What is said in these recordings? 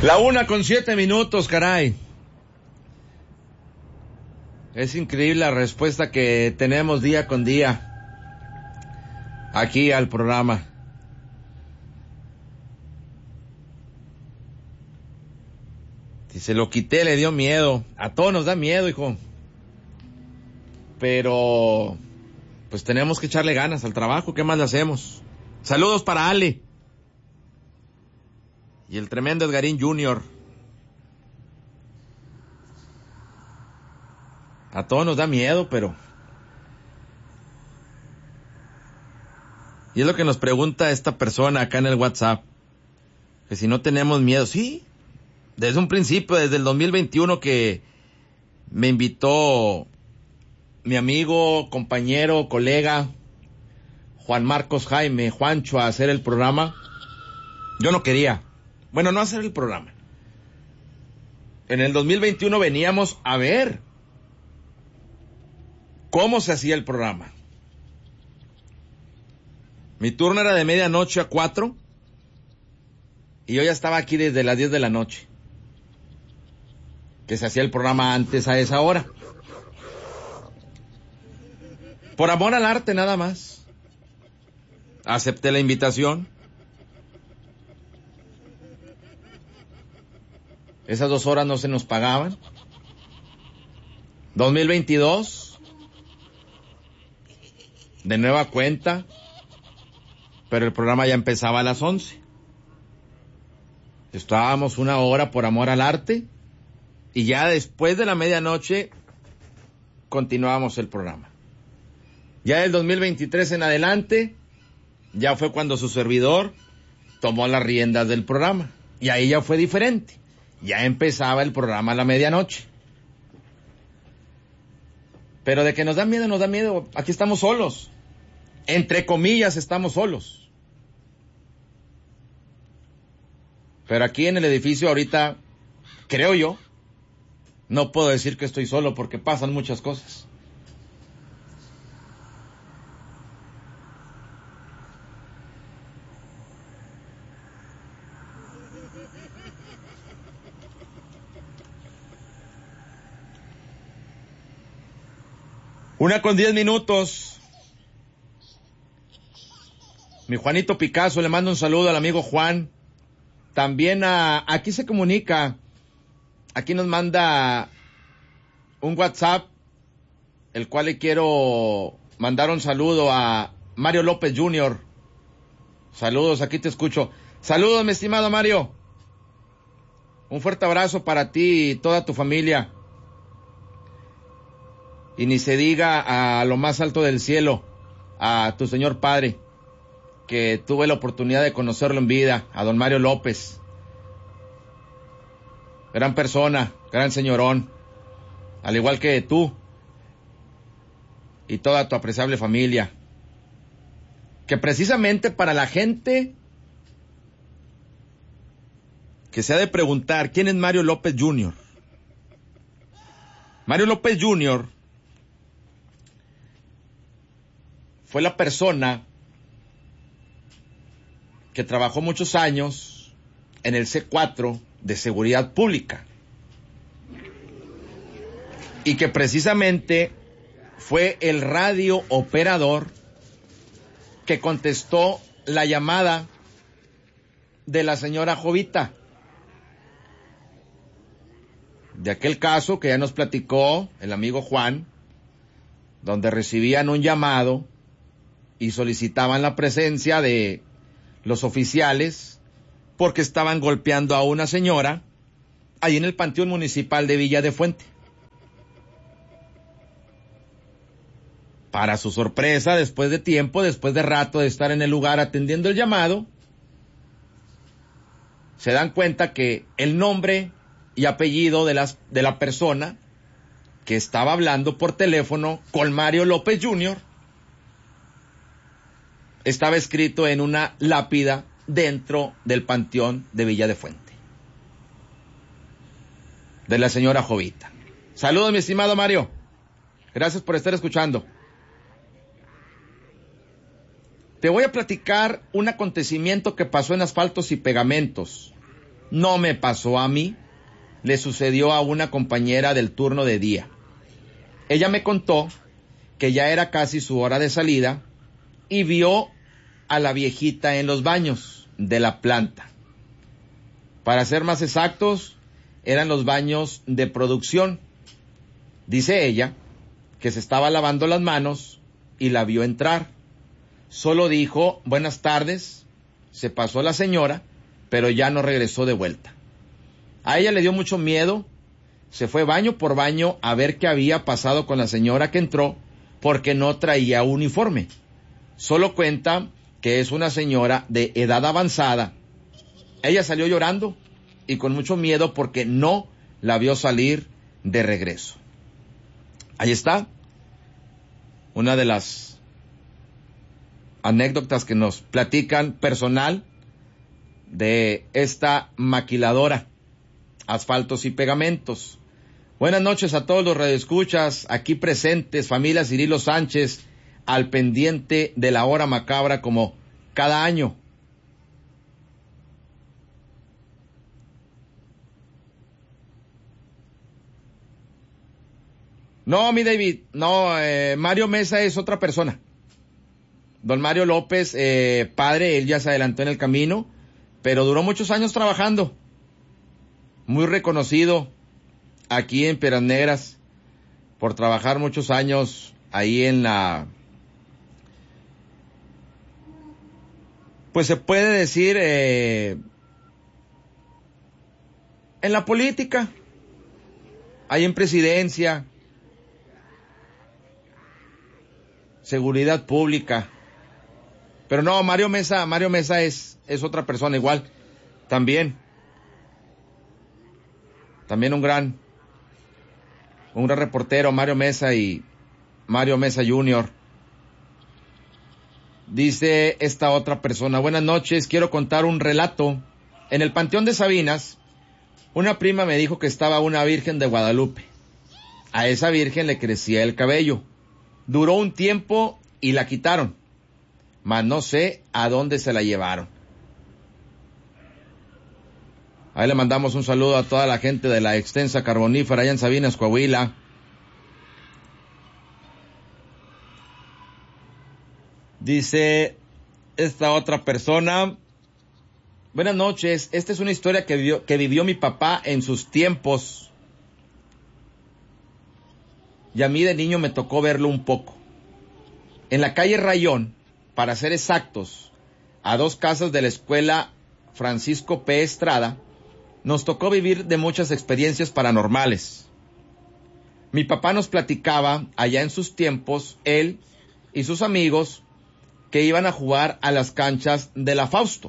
1:07, caray. Es increíble la respuesta que tenemos día con día aquí al programa. Si se lo quité, le dio miedo. A todos nos da miedo, hijo. Pero pues tenemos que echarle ganas al trabajo. ¿Qué más le hacemos? Saludos para Ale y el tremendo Edgarín Jr. A todos nos da miedo, pero... Y es lo que nos pregunta esta persona acá en el WhatsApp. Que si no tenemos miedo. Sí, desde un principio, desde el 2021 que me invitó mi amigo, compañero, colega, Juan Marcos Jaime, Juancho, a hacer el programa. Yo no quería. Bueno, no hacer el programa. En el 2021 veníamos a ver cómo se hacía el programa. Mi turno era de 12:30 a 4 y yo ya estaba aquí desde las 10 de la noche, que se hacía el programa antes a esa hora. Por amor al arte nada más. Acepté la invitación. Esas 2 horas no se nos pagaban. 2022, de nueva cuenta, pero el programa ya empezaba a las 11. Estábamos 1 hora por amor al arte y ya después de la medianoche continuábamos el programa. Ya del 2023 en adelante, ya fue cuando su servidor tomó las riendas del programa. Y ahí ya fue diferente. Ya empezaba el programa a la medianoche. Pero de que nos da miedo, nos da miedo. Aquí estamos solos. Entre comillas, estamos solos. Pero aquí en el edificio ahorita, creo yo, no puedo decir que estoy solo porque pasan muchas cosas. Una con 10 minutos. Mi Juanito Picasso, le mando un saludo al amigo Juan. También aquí se comunica, aquí nos manda un WhatsApp, el cual le quiero mandar un saludo a Mario López Jr. Saludos, aquí te escucho. Saludos, mi estimado Mario. Un fuerte abrazo para ti y toda tu familia. Y ni se diga a lo más alto del cielo, a tu señor padre, que tuve la oportunidad de conocerlo en vida, a don Mario López. Gran persona, gran señorón, al igual que tú y toda tu apreciable familia. Que precisamente para la gente que se ha de preguntar, ¿quién es Mario López Jr.? Mario López Jr. fue la persona que trabajó muchos años en el C4 de Seguridad Pública y que precisamente fue el radio operador que contestó la llamada de la señora Jovita, de aquel caso que ya nos platicó el amigo Juan, donde recibían un llamado y solicitaban la presencia de los oficiales porque estaban golpeando a una señora ahí en el Panteón Municipal de Villa de Fuente. Para su sorpresa, después de tiempo, después de rato de estar en el lugar atendiendo el llamado, se dan cuenta que el nombre y apellido de la persona que estaba hablando por teléfono con Mario López Jr. estaba escrito en una lápida dentro del Panteón de Villa de Fuente, de la señora Jovita. Saludos, mi estimado Mario. Gracias por estar escuchando. Te voy a platicar un acontecimiento que pasó en Asfaltos y Pegamentos. No me pasó a mí, le sucedió a una compañera del turno de día. Ella me contó que ya era casi su hora de salida y vio a la viejita en los baños de la planta. Para ser más exactos, eran los baños de producción. Dice ella que se estaba lavando las manos y la vio entrar. Solo dijo buenas tardes, se pasó la señora, pero ya no regresó de vuelta. A ella le dio mucho miedo, se fue baño por baño a ver qué había pasado con la señora que entró, porque no traía uniforme. Solo cuenta que es una señora de edad avanzada. Ella salió llorando y con mucho miedo porque no la vio salir de regreso. Ahí está una de las anécdotas que nos platican personal de esta maquiladora, asfaltos y pegamentos. Buenas noches a todos los radioescuchas aquí presentes, familia Cirilo Sánchez, al pendiente de la hora macabra como cada año. No, mi David, no, Mario Mesa es otra persona. Don Mario López, padre, él ya se adelantó en el camino, pero duró muchos años trabajando. Muy reconocido aquí en Piedras Negras por trabajar muchos años ahí en la, pues se puede decir, en la política, ahí en presidencia, seguridad pública. Pero no, Mario Mesa es otra persona igual, también un gran reportero, Mario Mesa y Mario Mesa Jr. Dice esta otra persona, buenas noches, quiero contar un relato. En el Panteón de Sabinas, una prima me dijo que estaba una Virgen de Guadalupe. A esa Virgen le crecía el cabello. Duró un tiempo y la quitaron, mas no sé a dónde se la llevaron. Ahí le mandamos un saludo a toda la gente de la extensa carbonífera allá en Sabinas, Coahuila. Dice esta otra persona, buenas noches, esta es una historia que vivió mi papá en sus tiempos. Y a mí de niño me tocó verlo un poco. En la calle Rayón, para ser exactos, a 2 casas de la escuela Francisco P. Estrada, nos tocó vivir de muchas experiencias paranormales. Mi papá nos platicaba, allá en sus tiempos, él y sus amigos, que iban a jugar a las canchas de la Fausto.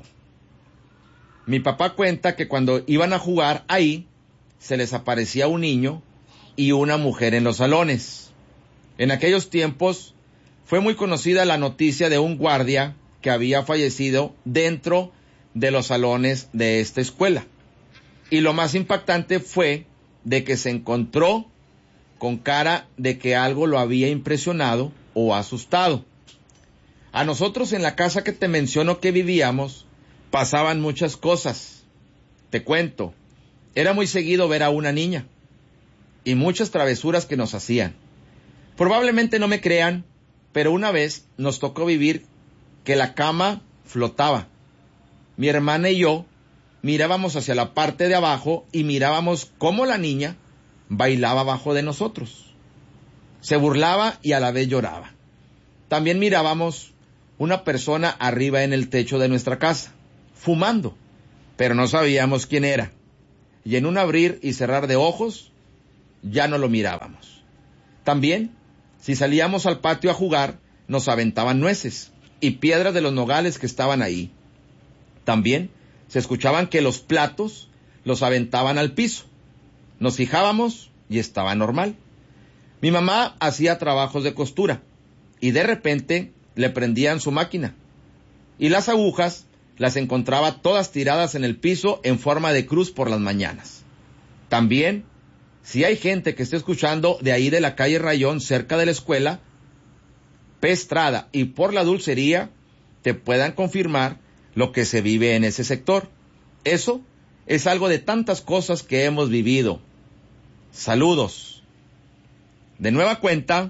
Mi papá cuenta que cuando iban a jugar ahí, se les aparecía un niño y una mujer en los salones. En aquellos tiempos fue muy conocida la noticia de un guardia que había fallecido dentro de los salones de esta escuela. Y lo más impactante fue de que se encontró con cara de que algo lo había impresionado o asustado. A nosotros en la casa que te menciono que vivíamos, pasaban muchas cosas. Te cuento, era muy seguido ver a una niña y muchas travesuras que nos hacían. Probablemente no me crean, pero una vez nos tocó vivir que la cama flotaba. Mi hermana y yo mirábamos hacia la parte de abajo y mirábamos cómo la niña bailaba abajo de nosotros. Se burlaba y a la vez lloraba. También mirábamos una persona arriba en el techo de nuestra casa, fumando, pero no sabíamos quién era. Y en un abrir y cerrar de ojos, ya no lo mirábamos. También, si salíamos al patio a jugar, nos aventaban nueces y piedras de los nogales que estaban ahí. También se escuchaban que los platos los aventaban al piso. Nos fijábamos y estaba normal. Mi mamá hacía trabajos de costura y de repente le prendían su máquina y las agujas las encontraba todas tiradas en el piso en forma de cruz por las mañanas. También, si hay gente que esté escuchando de ahí de la calle Rayón, cerca de la escuela P. Estrada y por la Dulcería, te puedan confirmar lo que se vive en ese sector. Eso es algo de tantas cosas que hemos vivido. Saludos. De nueva cuenta,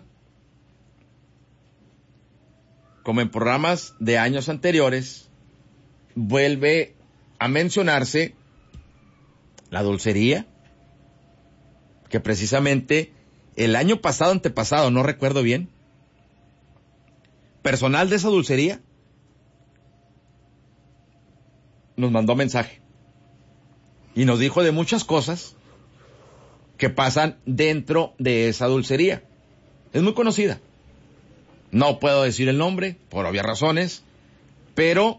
como en programas de años anteriores, vuelve a mencionarse la dulcería, que precisamente el año pasado, antepasado, no recuerdo bien, personal de esa dulcería nos mandó mensaje y nos dijo de muchas cosas que pasan dentro de esa dulcería. Es muy conocida. No puedo decir el nombre, por obvias razones, pero,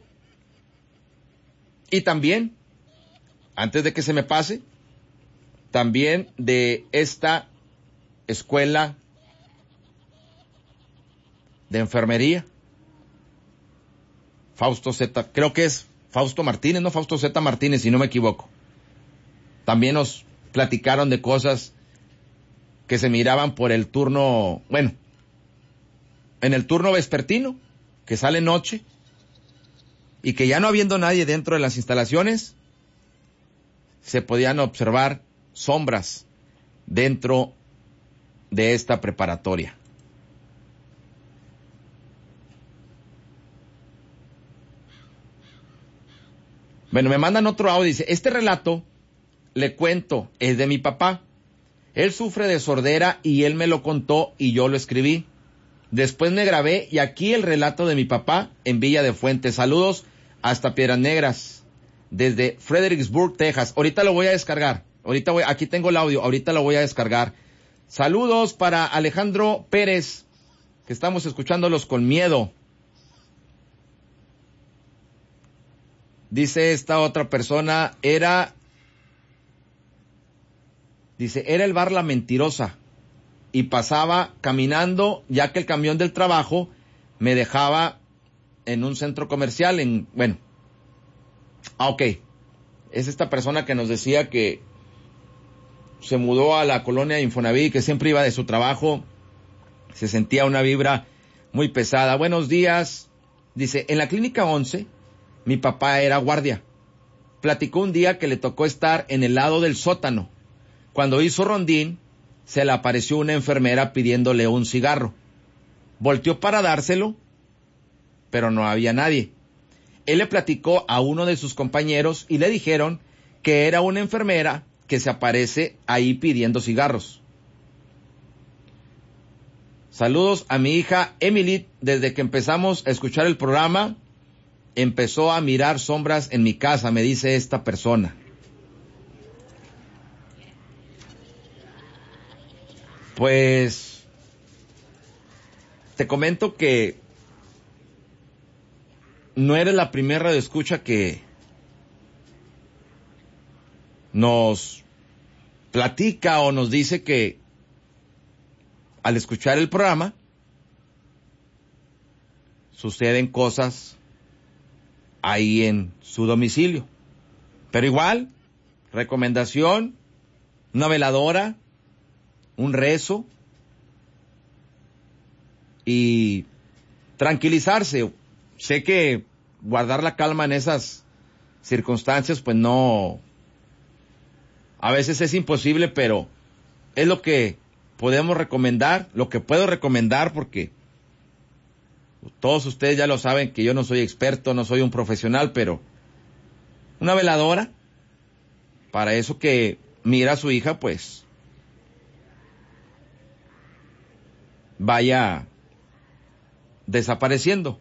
y también, antes de que se me pase, también de esta escuela de enfermería, Fausto Z, creo que es Fausto Martínez, no Fausto Z Martínez, si no me equivoco. También nos platicaron de cosas que se miraban por el turno, bueno, en el turno vespertino, que sale noche, y que ya no habiendo nadie dentro de las instalaciones, se podían observar sombras dentro de esta preparatoria. Bueno, me mandan otro audio, dice, este relato, le cuento, es de mi papá. Él sufre de sordera y él me lo contó y yo lo escribí. Después me grabé y aquí el relato de mi papá en Villa de Fuentes. Saludos hasta Piedras Negras, desde Fredericksburg, Texas. Ahorita lo voy a descargar. Aquí tengo el audio, ahorita lo voy a descargar. Saludos para Alejandro Pérez, que estamos escuchándolos con miedo. Dice esta otra persona, era el bar La Mentirosa y pasaba caminando ya que el camión del trabajo me dejaba en un centro comercial ok. Es esta persona que nos decía que se mudó a la colonia Infonavit, que siempre iba de su trabajo, se sentía una vibra muy pesada. Buenos días. Dice, en la clínica 11, mi papá era guardia. Platicó un día que le tocó estar en el lado del sótano. Cuando hizo rondín, se le apareció una enfermera pidiéndole un cigarro. Volteó para dárselo, pero no había nadie. Él le platicó a uno de sus compañeros y le dijeron que era una enfermera que se aparece ahí pidiendo cigarros. Saludos a mi hija Emily, desde que empezamos a escuchar el programa, empezó a mirar sombras en mi casa, me dice esta persona. Pues te comento que no eres la primera radioescucha que nos platica o nos dice que al escuchar el programa suceden cosas ahí en su domicilio. Pero igual, recomendación, una veladora, un rezo y tranquilizarse. Sé que guardar la calma en esas circunstancias pues no, a veces es imposible, pero es lo que podemos recomendar, lo que puedo recomendar, porque todos ustedes ya lo saben que yo no soy experto, no soy un profesional, pero una veladora, para eso que mira a su hija, pues vaya desapareciendo.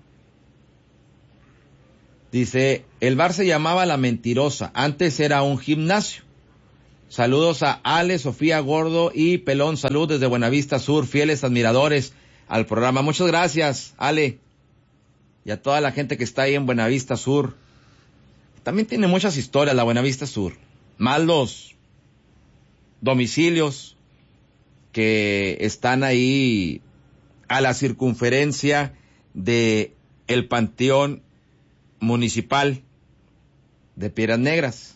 Dice, el bar se llamaba La Mentirosa, antes era un gimnasio. Saludos a Ale, Sofía Gordo y Pelón, salud desde Buenavista Sur, fieles admiradores al programa. Muchas gracias, Ale, y a toda la gente que está ahí en Buenavista Sur. También tiene muchas historias la Buenavista Sur, más los domicilios que están ahí a la circunferencia de el Panteón Municipal de Piedras Negras.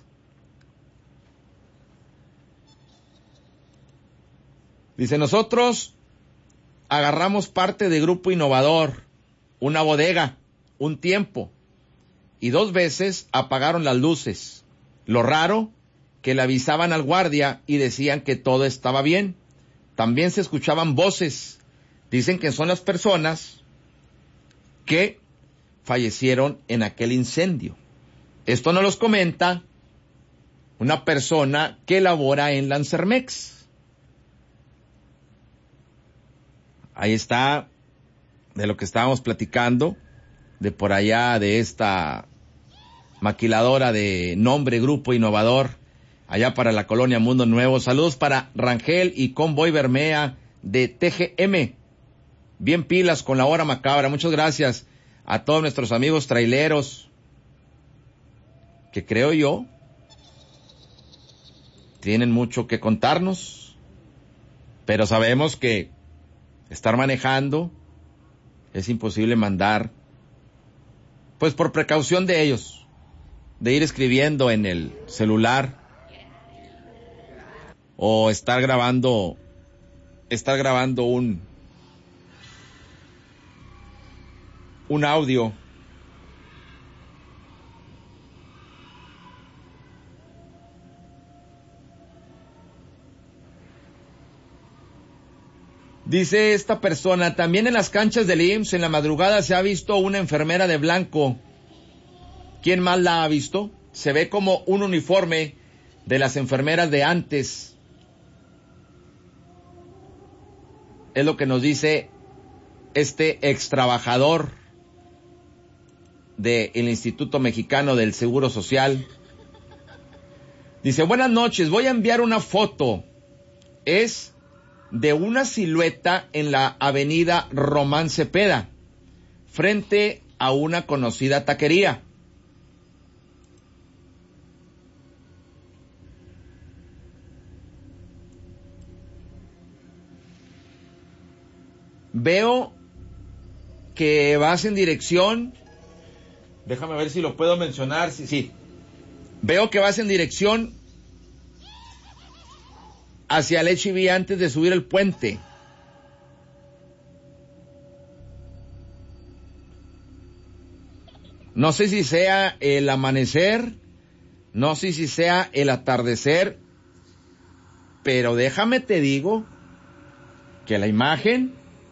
Dice, nosotros agarramos parte de Grupo Innovador, una bodega, un tiempo, y 2 veces apagaron las luces. Lo raro, que le avisaban al guardia y decían que todo estaba bien. También se escuchaban voces. Dicen que son las personas que fallecieron en aquel incendio. Esto nos los comenta una persona que labora en Lancermex. Ahí está de lo que estábamos platicando, de por allá de esta maquiladora de nombre Grupo Innovador, allá para la colonia Mundo Nuevo. Saludos para Rangel y Convoy Bermea de TGM. Bien pilas con la hora macabra. Muchas gracias a todos nuestros amigos traileros, que creo yo tienen mucho que contarnos, pero sabemos que estar manejando es imposible mandar, pues por precaución de ellos, de ir escribiendo en el celular o estar grabando un audio. Dice esta persona, también en las canchas del IMSS en la madrugada se ha visto una enfermera de blanco. ¿Quién más la ha visto? Se ve como un uniforme de las enfermeras de antes. Es lo que nos dice este ex trabajador del Instituto Mexicano del Seguro Social. Dice, buenas noches, voy a enviar una foto. Es de una silueta en la avenida Román Cepeda, frente a una conocida taquería. Veo que vas en dirección, déjame ver si lo puedo mencionar, sí. Veo que vas en dirección hacia el H-E-B antes de subir el puente. No sé si sea el amanecer, no sé si sea el atardecer, pero déjame te digo que la imagen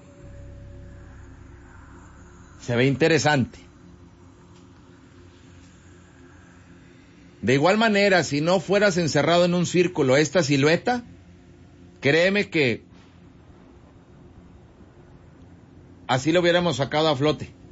se ve interesante. De igual manera, si no fueras encerrado en un círculo, esta silueta, créeme que así lo hubiéramos sacado a flote.